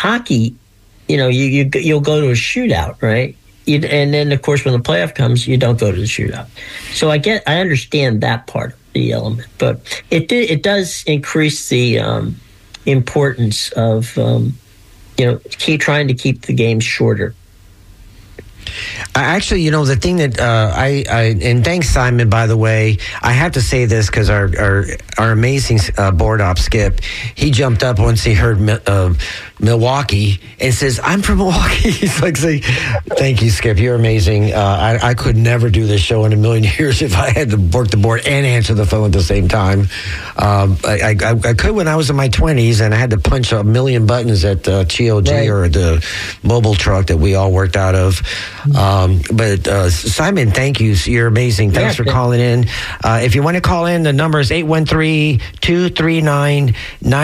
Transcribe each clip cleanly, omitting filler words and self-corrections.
hockey, you'll go to a shootout, right? And then, of course, when the playoff comes, you don't go to the shootout. So I understand that part of the element, but it does increase the importance of keep trying to keep the games shorter. Actually, the thing that and thanks, Simon, by the way. I have to say this because our amazing board op, Skip, he jumped up once he heard Milwaukee and says, "I'm from Milwaukee." He's like, "Thank you, Skip. You're amazing. I could never do this show in a million years if I had to work the board and answer the phone at the same time. I could when I was in my 20s and I had to punch a million buttons at GOG or the mobile truck that we all worked out of. But Simon, thank you. You're amazing. Thanks for calling in. If you want to call in, the number is 813-239-9663.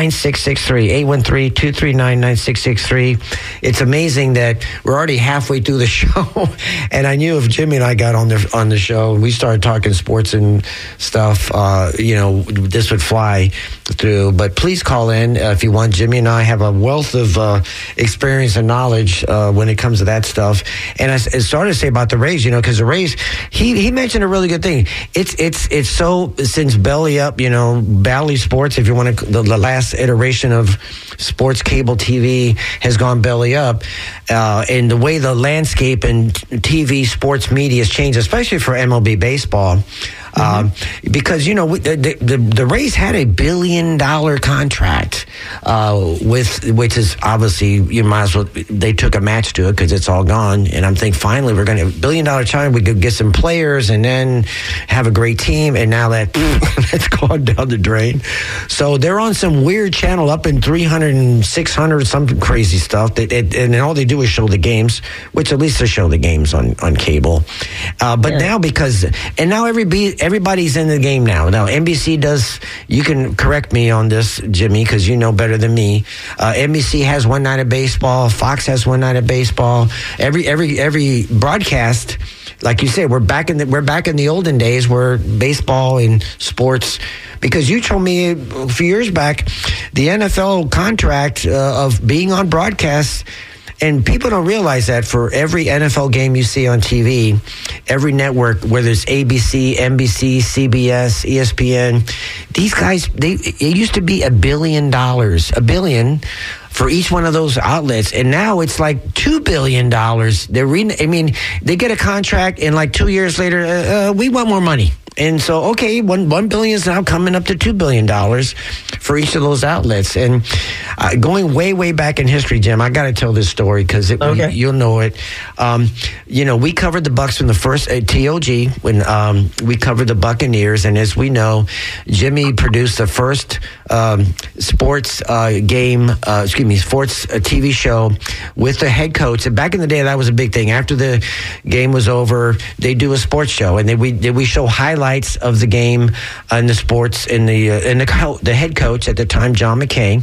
813-239-9663. It's amazing that we're already halfway through the show, and I knew if Jimmy and I got on the show and we started talking sports and stuff, this would fly through. But please call in if you want. Jimmy and I have a wealth of experience and knowledge when it comes to that stuff. And I started to say about the Rays, because the Rays, he mentioned a really good thing. It's so, since Belly Up, Bally Sports, if you want to, the last iteration of sports cable TV has gone belly up, and the way the landscape and TV sports media has changed, especially for MLB baseball. Because the Rays had $1 billion contract which is obviously, you might as well, they took a match to it because it's all gone, and I'm thinking finally we're going to $1 billion challenge, we could get some players and then have a great team, and now that's gone down the drain. So they're on some weird channel up in 300 and 600, some crazy stuff and all they do is show the games, which at least they show the games on cable, now now everybody's in the game now. Now, NBC does, you can correct me on this, Jimmy, because you know better than me. NBC has one night of baseball. Fox has one night of baseball. Every broadcast, like you said, we're back in the olden days where baseball and sports, because you told me a few years back the NFL contract of being on broadcast. And people don't realize that for every NFL game you see on TV, every network, whether it's ABC, NBC, CBS, ESPN, these guys, it used to be $1 billion for each one of those outlets, and now it's like $2 billion. They get a contract, and like 2 years later, we want more money. And so, okay, $1 billion is now coming up to $2 billion for each of those outlets. And going way, way back in history, Jim, I got to tell this story because you'll know it. We covered the Bucs from the first TOG when we covered the Buccaneers. And as we know, Jimmy produced the first sports sports TV show with the head coach. And back in the day, that was a big thing. After the game was over, they do a sports show, and we show highlights of the game and the sports, and the head coach at the time, John McKay,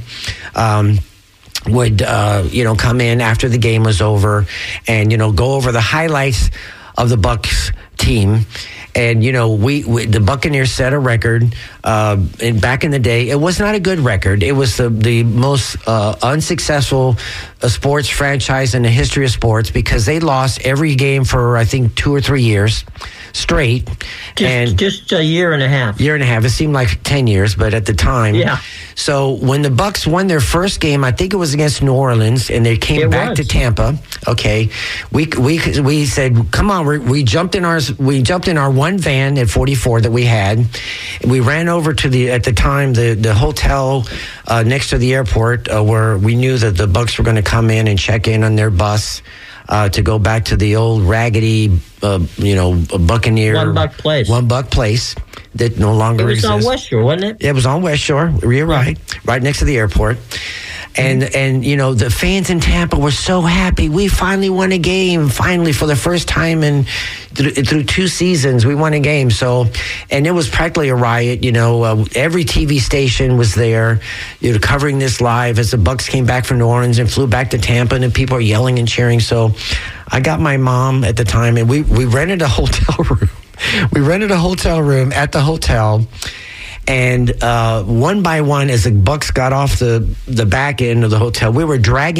would come in after the game was over and go over the highlights of the Bucs team. And the Buccaneers set a record. And back in the day, it was not a good record. It was the most unsuccessful sports franchise in the history of sports, because they lost every game for I think 2 or 3 years straight. Just a year and a half. It seemed like 10 years, but at the time. Yeah. So when the Bucs won their first game, I think it was against New Orleans, and they came back to Tampa. Okay, we said, come on, we jumped in our one van at 44 that we had. We ran over to at the time the hotel next to the airport where we knew that the Bucs were going to come in and check in on their bus to go back to the old raggedy, Buccaneer $1 place that no longer exists. It was on West Shore, wasn't it? It was on West Shore. You're right next to the airport. And the fans in Tampa were so happy. We finally won a game. Finally, for the first time through 2 seasons, we won a game. So, and it was practically a riot. Every TV station was there, covering this live as the Bucs came back from New Orleans and flew back to Tampa, and people are yelling and cheering. So, I got my mom at the time, and we rented a hotel room. We rented a hotel room at the hotel. And one by one, as the Bucs got off the back end of the hotel, we were dragging